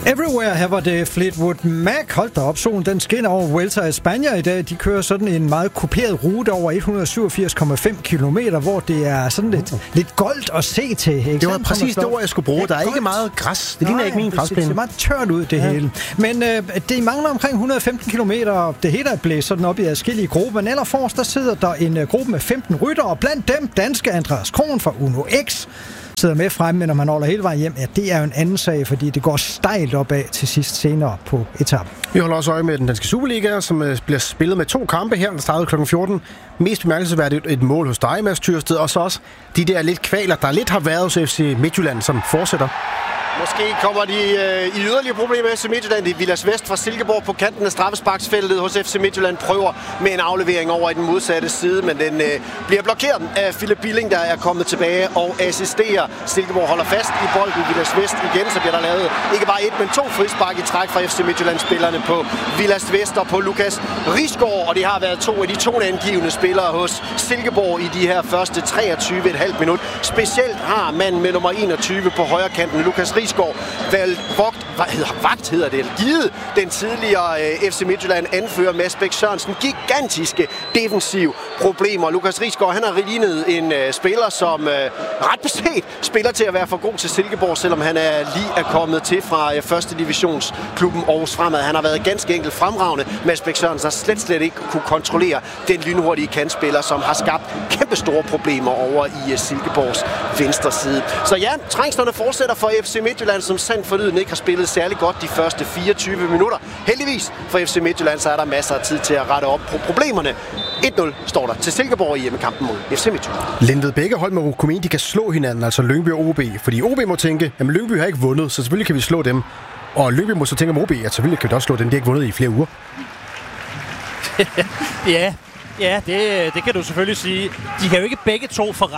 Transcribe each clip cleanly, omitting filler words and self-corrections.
Everywhere her var det Fleetwood Mac. Hold da op, solen den skinner over Vuelta a España i dag. De kører sådan en meget kuperet rute over 187,5 kilometer, hvor det er sådan lidt goldt at se til. Ikke? Det var præcis det ord, jeg skulle bruge. Der er ikke meget græs. Det ligner ikke min græsplæne. Det ser meget tørt ud, det hele. Men det mangler omkring 115 kilometer. Det hele er blæst sådan op i adskillige grupper. Men allerforrest, der sidder der en gruppe med 15 ryttere, og blandt dem danske Andreas Kron fra Uno X sidder med fremme, men når man holder hele vejen hjem, ja, det er jo en anden sag, fordi det går stejlt opad til sidst senere på etappen. Vi holder også øje med den danske Superliga, som bliver spillet med 2 kampe her, der startede kl. 14. Mest bemærkelsesværdigt et mål hos dig, Mads Tyrsted, og så også de der lidt kvaler, der lidt har været hos FC Midtjylland, som fortsætter. Måske kommer de i yderligere problemer FC Midtjylland. Det er Vilas Vest fra Silkeborg på kanten af straffesparksfeltet hos FC Midtjylland. Prøver med en aflevering over i den modsatte side, men den bliver blokeret af Philip Billing, der er kommet tilbage og assisterer. Silkeborg holder fast i bolden. Vilas Vest igen, så bliver der lavet ikke bare 1, men 2 frispark i træk fra FC Midtjylland-spillerne på Vilas Vest og på Lukas Risgaard. Og det har været 2 af de toneangivende spillere hos Silkeborg i de her første 23,5 minut. Specielt har manden med nummer 21 på højre kanten, Lukas Risgaard, givet den tidligere FC Midtjylland anfører Mads Bæk Sørensen gigantiske defensive problemer. Lukas Risgaard, han har lignet en spiller, som ret beset spiller til at være for god til Silkeborg, selvom han lige er kommet til fra første divisionsklubben Aarhus Fremad. Han har været ganske enkelt fremragende. Mads Bæk Sørensen har slet ikke kunne kontrollere den lynhurtige kantspiller, som har skabt kæmpe store problemer over i Silkeborgs venstre side. Så ja, trængslerne fortsætter for FC Midtjylland, som sandt forlyden ikke har spillet særlig godt de første 24 minutter. Heldigvis for FC Midtjylland, så er der masser af tid til at rette op på problemerne. 1-0 står der til Silkeborg i hjemmekampen mod FC Midtjylland. Lindet begge hold med Rukomin, de kan slå hinanden, altså Lyngby og OB. Fordi OB må tænke, at Lyngby har ikke vundet, så selvfølgelig kan vi slå dem. Og Lyngby må så tænke om OB, at selvfølgelig kan vi også slå dem, de har ikke vundet i flere uger. Ja, det kan du selvfølgelig sige. De kan jo ikke begge to få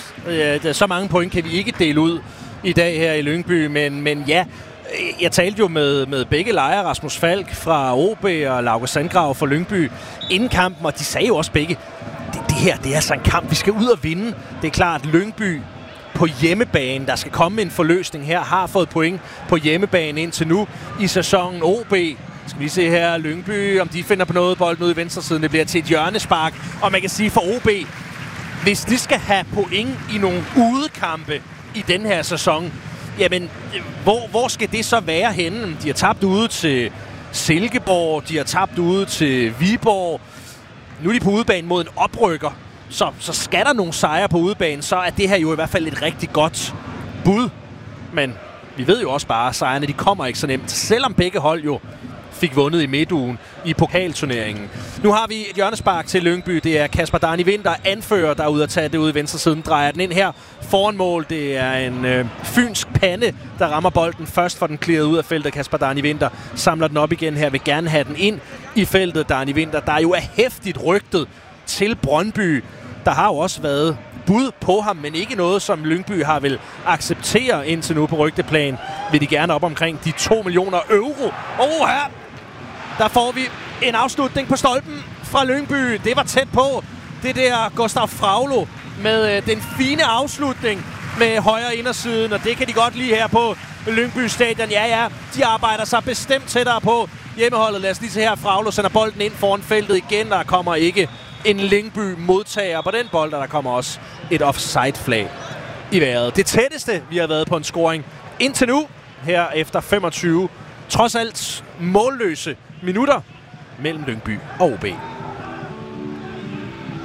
ret. Så mange point kan vi ikke dele ud i dag her i Lyngby, men ja, jeg talte jo med begge lejre, Rasmus Falk fra OB og Lauke Sandgrav fra Lyngby inden kampen, og de sagde jo også begge, det her, det er altså en kamp, vi skal ud og vinde. Det er klart, at Lyngby på hjemmebane, der skal komme en forløsning her, har fået point på hjemmebane indtil nu i sæsonen. OB, skal vi se her, Lyngby, om de finder på noget, bolden ude i venstresiden, det bliver til et hjørnespark, og man kan sige for OB, hvis de skal have point i nogle udekampe i den her sæson, jamen, hvor skal det så være henne? De har tabt ude til Silkeborg, de har tabt ude til Viborg. Nu er de på udebane mod en oprykker, så skal der nogle sejre på udebane, så er det her jo i hvert fald et rigtig godt bud. Men vi ved jo også bare, at sejrene de kommer ikke så nemt, selvom begge hold jo fik vundet i midtugen i pokalturneringen. Nu har vi et hjørnespark til Lyngby. Det er Kasper Darni Winther, anfører, der er ude at tage det ude i venstre siden. Drejer den ind her foran mål. Det er en fynsk pande, der rammer bolden først, for den clearet ud af feltet. Kasper Darni Winther samler den op igen her. Vil gerne have den ind i feltet. Darni Winther, der jo er hæftigt rygtet til Brøndby. Der har jo også været bud på ham, men ikke noget, som Lyngby har vil acceptere indtil nu på rygteplan. Vil de gerne op omkring de 2 millioner euro. Her! Der får vi en afslutning på stolpen fra Lyngby. Det var tæt på. Det der Gustav Fraglo med den fine afslutning med højre indersiden, og det kan de godt lide her på Lyngby Stadion. Ja, de arbejder sig bestemt tættere på hjemmeholdet. Lad os lige se her. Fraglo sender bolden ind foran feltet igen. Der kommer ikke en Lyngby modtager på den bold, og der kommer også et offside-flag i vejret. Det tætteste, vi har været på en scoring indtil nu, her efter 25, trods alt målløse minutter mellem Lyngby og OB.